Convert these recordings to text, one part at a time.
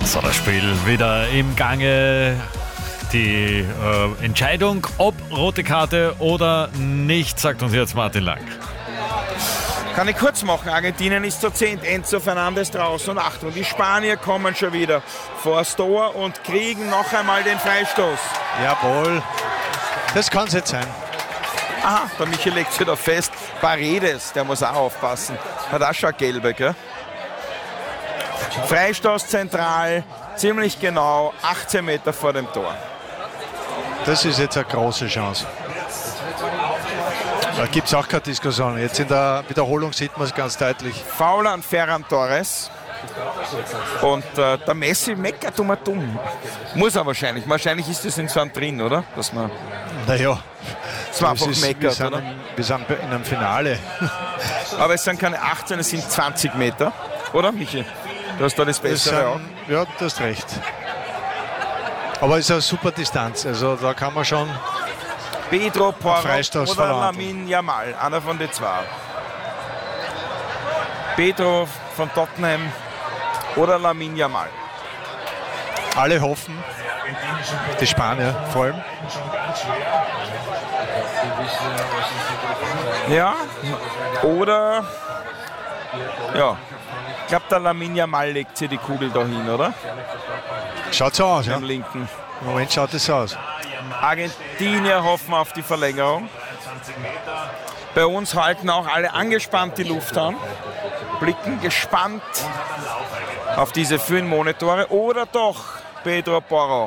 So, das Spiel wieder im Gange. Die Entscheidung, ob rote Karte oder nicht, sagt uns jetzt Martin Lang. Kann ich kurz machen. Argentinien ist zur 10. Enzo Fernandes draußen. Und Achtung, die Spanier kommen schon wieder vors Tor und kriegen noch einmal den Freistoß. Jawohl. Das kann es jetzt sein. Aha, der Michi legt sich da fest. Paredes, der muss auch aufpassen. Hat auch schon eine gelbe, gell? Freistoß zentral, ziemlich genau 18 Meter vor dem Tor. Das ist jetzt eine große Chance. Da gibt es auch keine Diskussion. Jetzt in der Wiederholung sieht man es ganz deutlich. Foul an Ferran Torres. Und der Messi meckert dumm. Muss er wahrscheinlich. Wahrscheinlich ist das in so einem drin, oder? Dass man Naja, einfach meckert, oder? Wir sind in einem Finale. Aber es sind keine 18, es sind 20 Meter. Oder, Michi? Du hast da das Bessere auch. Ja, du hast recht. Aber es ist eine super Distanz. Also da kann man schon Pedro Porro Freistoß oder verlangen. Lamine Yamal, einer von den zwei. Pedro von Tottenham oder Lamine Yamal. Alle hoffen, die Spanier vor allem. Ja, oder ja, ich glaube, der Lamine Yamal legt sich die Kugel dahin, oder? Schaut so aus, ja. Am linken. Im Moment schaut es so aus. Argentinier hoffen auf die Verlängerung. Bei uns halten auch alle angespannt die Luft an, blicken gespannt auf diese vielen Monitore. Oder doch Pedro Porro.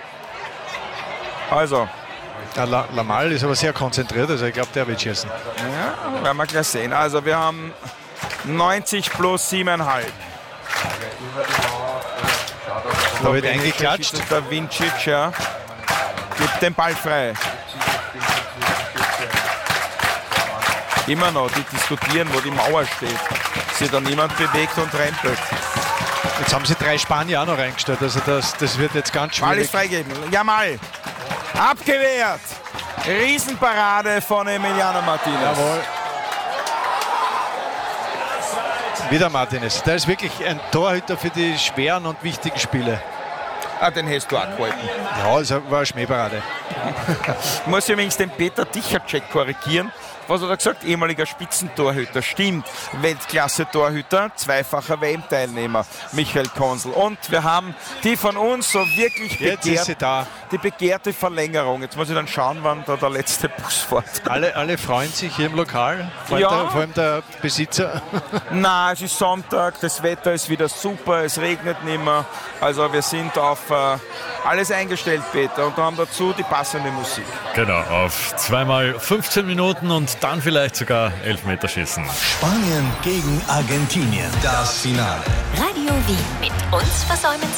Also. Der Lamal ist aber sehr konzentriert, also ich glaube, der wird schießen. Ja, werden wir gleich sehen. Also wir haben 90 plus 7,5. Da wird eingeklatscht. Der Vincic, ja, gibt den Ball frei. Immer noch, die diskutieren, wo die Mauer steht. Sich da niemand bewegt und rempelt. Jetzt haben sie 3 Spanier auch noch reingestellt, also das wird jetzt ganz Ball schwierig. ist freigegeben. Jamal. Abgewehrt. Riesenparade von Emiliano Martinez. Jawohl. Wieder Martinez. Der ist wirklich ein Torhüter für die schweren und wichtigen Spiele. Ah, den hast du auch gehalten. Ja, das war eine Schmähparade. Ich muss übrigens den Peter Tichacek korrigieren. Was hat er gesagt? Ehemaliger Spitzentorhüter. Stimmt. Weltklasse-Torhüter, zweifacher WM-Teilnehmer, Michael Konsel. Und wir haben die von uns so wirklich Jetzt ist sie da. die begehrte Verlängerung. Jetzt muss ich dann schauen, wann da der letzte Bus fährt. Alle freuen sich hier im Lokal, vor allem der Besitzer. Na, es ist Sonntag, das Wetter ist wieder super, es regnet nicht mehr. Also wir sind auf alles eingestellt, Peter. Und wir haben dazu die passende Musik. Genau, auf 2x 15 Minuten und dann vielleicht sogar Elfmeterschießen. Spanien gegen Argentinien. Das Finale. Radio Wien. Mit uns versäumen